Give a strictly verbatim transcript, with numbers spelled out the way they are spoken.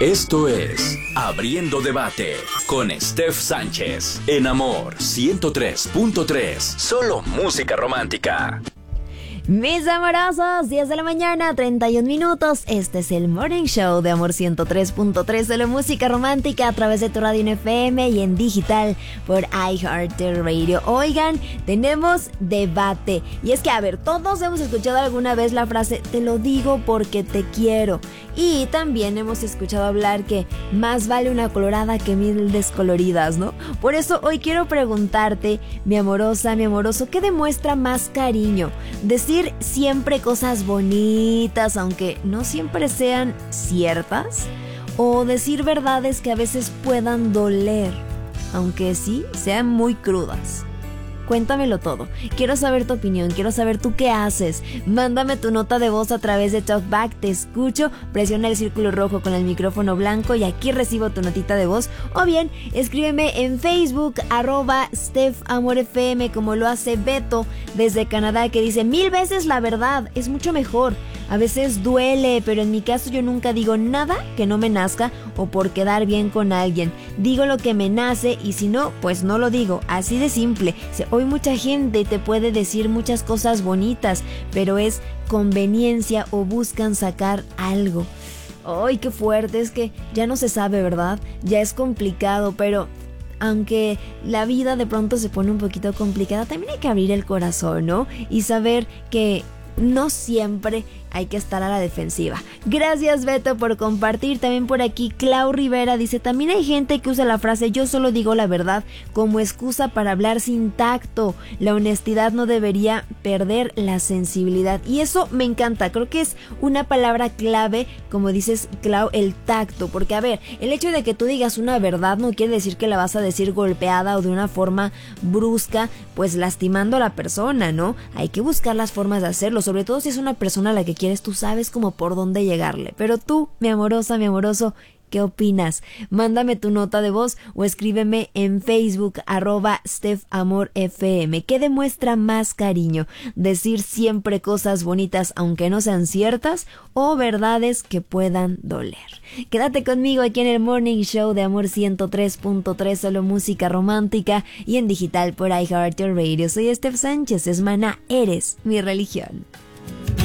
Esto es Abriendo Debate con Steph Sánchez en Amor ciento tres punto tres. Solo música romántica. Mis amorosos, diez de la mañana, treinta y un minutos. Este es el Morning Show de Amor ciento tres punto tres, de la música romántica a través de tu radio en F M y en digital por iHeartRadio. Oigan, tenemos debate. Y es que, a ver, todos hemos escuchado alguna vez la frase "te lo digo porque te quiero". Y también hemos escuchado hablar que más vale una colorada que mil descoloridas, ¿no? Por eso hoy quiero preguntarte, mi amorosa, mi amoroso, ¿qué demuestra más cariño? ¿Decir siempre cosas bonitas, aunque no siempre sean ciertas? ¿O decir verdades que a veces puedan doler, aunque sí sean muy crudas? Cuéntamelo todo. Quiero saber tu opinión, quiero saber tú qué haces. Mándame tu nota de voz a través de TalkBack, te escucho, presiona el círculo rojo con el micrófono blanco y aquí recibo tu notita de voz. O bien, escríbeme en Facebook, arroba StephAmorFM, como lo hace Beto desde Canadá, que dice: mil veces la verdad, es mucho mejor. A veces duele, pero en mi caso yo nunca digo nada que no me nazca o por quedar bien con alguien. Digo lo que me nace y si no, pues no lo digo. Así de simple. Hoy mucha gente te puede decir muchas cosas bonitas, pero es conveniencia o buscan sacar algo. ¡Ay, qué fuerte! Es que ya no se sabe, ¿verdad? Ya es complicado, pero aunque la vida de pronto se pone un poquito complicada, también hay que abrir el corazón, ¿no? Y saber que no siempre hay que estar a la defensiva. Gracias, Beto, por compartir. También por aquí Clau Rivera dice: también hay gente que usa la frase "yo solo digo la verdad" como excusa para hablar sin tacto. La honestidad no debería perder la sensibilidad. Y eso me encanta. Creo que es una palabra clave, como dices, Clau, el tacto. Porque, a ver, el hecho de que tú digas una verdad no quiere decir que la vas a decir golpeada o de una forma brusca, pues lastimando a la persona, ¿no? Hay que buscar las formas de hacerlo, sobre todo si es una persona a la que quieres, tú sabes como por dónde llegarle. Pero tú, mi amorosa, mi amoroso, ¿qué opinas? Mándame tu nota de voz o escríbeme en Facebook, arroba StephAmorFM. ¿Qué demuestra más cariño? ¿Decir siempre cosas bonitas aunque no sean ciertas o verdades que puedan doler? Quédate conmigo aquí en el Morning Show de Amor ciento tres punto tres, solo música romántica y en digital por iHeartRadio. Soy Steph Sánchez, es Maná, eres mi religión.